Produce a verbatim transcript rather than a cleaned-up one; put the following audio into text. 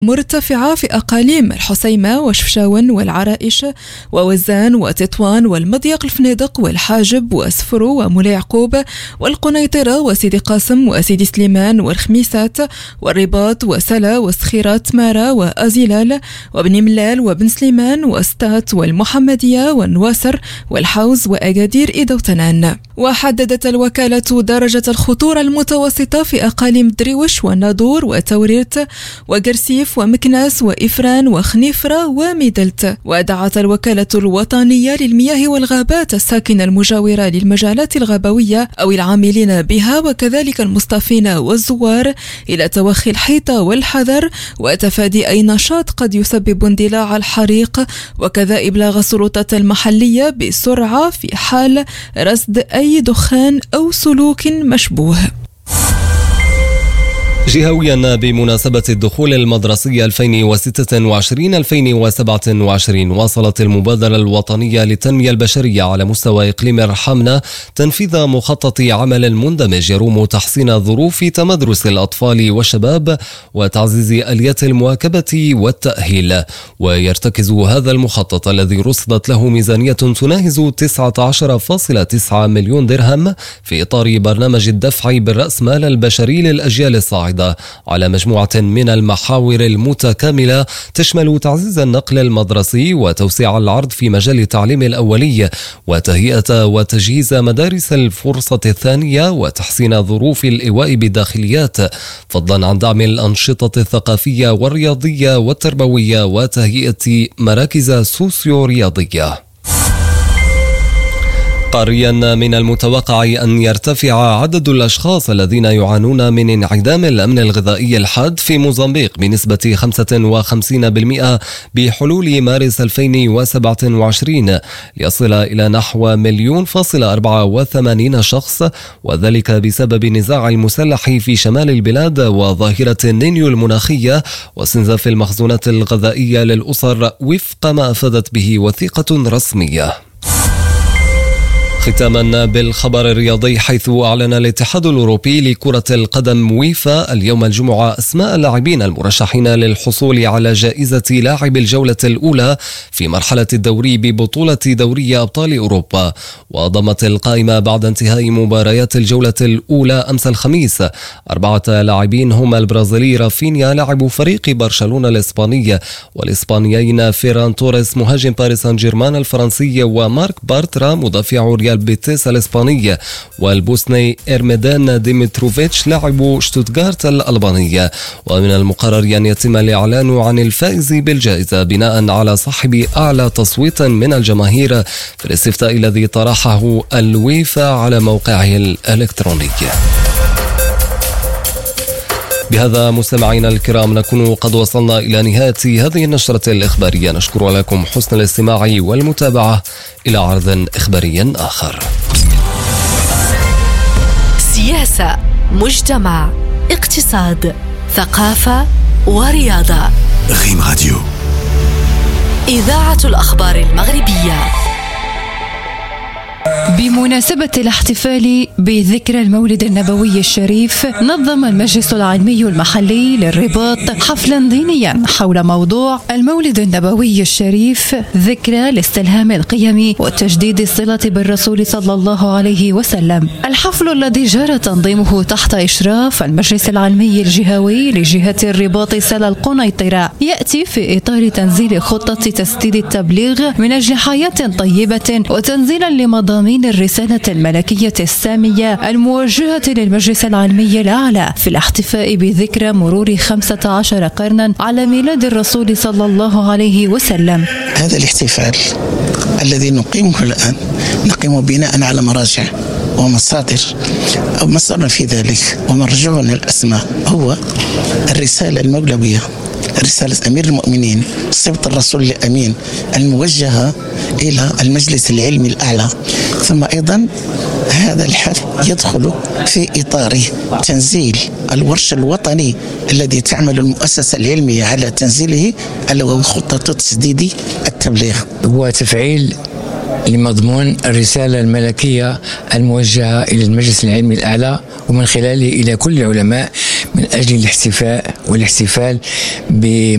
مرتفعة في أقاليم الحسيمة وشفشاون والعرائش ووزان وتطوان والمضيق الفنيدق والحاجب وسفرو ومولى يعقوب والقنيطرة وسيدي قاسم وسيدي سليمان والخميسات والرباط وسلا وسخيرات مارا وأزيلال وبن ملال وبن سليمان وستات والمحمدية والنواصر والحوز وأجادير إيدوتنان. وحددت الوكالة درجة الخطورة المتوسطة في أقاليم دريوش والناظور وتوريرت وقرسيف ومكناس وإفران وخنيفرة وميدلت. ودعت الوكالة الوطنية للمياه والغابات الساكنة المجاورة للمجالات الغابوية أو العاملين بها وكذلك المصطافين والزوار إلى توخي الحيطة والحذر وتفادي أي نشاط قد يسبب اندلاع الحريق، وكذا إبلاغ السلطات المحلية بسرعة في حال رصد أي دخان أو سلوك مشبوه. جهويا بمناسبة الدخول المدرسي ألفين وستة وعشرين ألفين وسبعة وعشرين واصلت المبادرة الوطنية للتنمية البشرية على مستوى إقليم رحمنا تنفيذ مخطط عمل مندمج يروم تحسين ظروف تمدرس الأطفال والشباب وتعزيز آليات المواكبة والتأهيل. ويرتكز هذا المخطط الذي رصدت له ميزانية تناهز تسعة عشر فاصلة تسعة مليون درهم في إطار برنامج الدفع بالرأس مال البشري للأجيال الصاعدة على مجموعة من المحاور المتكاملة تشمل تعزيز النقل المدرسي وتوسيع العرض في مجال التعليم الأولي وتهيئة وتجهيز مدارس الفرصة الثانية وتحسين ظروف الإيواء بالداخليات، فضلا عن دعم الأنشطة الثقافية والرياضية والتربوية وتهيئة مراكز سوسيو رياضية. قاريا من المتوقع أن يرتفع عدد الأشخاص الذين يعانون من انعدام الأمن الغذائي الحاد في موزمبيق بنسبة خمسة وخمسين بالمئة بحلول مارس ألفين وسبعة وعشرين ليصل إلى نحو مليون فاصل أربعة وثمانين شخص، وذلك بسبب النزاع المسلح في شمال البلاد وظاهرة النينيو المناخية واستنزاف المخزونات الغذائية للأسر وفق ما أفادت به وثيقة رسمية. ختاما بالخبر الرياضي، حيث أعلن الاتحاد الأوروبي لكرة القدم ويفا اليوم الجمعة أسماء اللاعبين المرشحين للحصول على جائزة لاعب الجولة الأولى في مرحلة الدوري ببطولة دوري أبطال أوروبا. وضمت القائمة بعد انتهاء مباريات الجولة الأولى أمس الخميس أربعة لاعبين هم البرازيلي رافينيا لاعب فريق برشلونة الإسباني، والإسبانيين فيران توريس مهاجم باريس سان جيرمان الفرنسي، ومارك بارترا مدافع ريال بيتيس الإسبانية، والبوسني إرميدان ديمتروفيتش لاعب شتوتغارت الألبانية. ومن المقرر أن يتم الإعلان عن الفائز بالجائزة بناء على صاحب أعلى تصويت من الجماهير في الاستفتاء الذي طرحه الويفا على موقعه الإلكتروني. بهذا مستمعينا الكرام نكون قد وصلنا إلى نهاية هذه النشرة الإخبارية. نشكر لكم حسن الاستماع والمتابعة. إلى عرض إخباري آخر. سياسة، مجتمع، اقتصاد، ثقافة ورياضة. غيم راديو، إذاعة الأخبار المغربية. بمناسبة الاحتفال بذكرى المولد النبوي الشريف، نظم المجلس العلمي المحلي للرباط حفلا دينيا حول موضوع المولد النبوي الشريف، ذكرى لاستلهام القيم وتجديد الصلة بالرسول صلى الله عليه وسلم. الحفل الذي جرى تنظيمه تحت إشراف المجلس العلمي الجهوي لجهة الرباط سلا القنيطرة يأتي في إطار تنزيل خطة تسديد التبليغ من أجل حياة طيبة وتنزيلا لمضامين الرسالة الملكية السامية الموجهة للمجلس العلمي الأعلى في الاحتفاء بذكرى مرور خمسة عشر قرنا على ميلاد الرسول صلى الله عليه وسلم. هذا الاحتفال الذي نقيمه الآن نقيمه بناء على مراجع ومصادر أو مصدرنا في ذلك، ومرجعنا الأسماء هو الرسالة المولوية، رسالة أمير المؤمنين صفة الرسول الأمين الموجهة إلى المجلس العلمي الأعلى. ثم أيضا هذا الحفل يدخل في إطار تنزيل الورش الوطني الذي تعمل المؤسسة العلمية على تنزيله، ألا وهو خطة تسديد التبليغ وتفعيل لمضمون الرسالة الملكية الموجهة إلى المجلس العلمي الأعلى ومن خلاله إلى كل العلماء من أجل الاحتفاء والاحتفال ب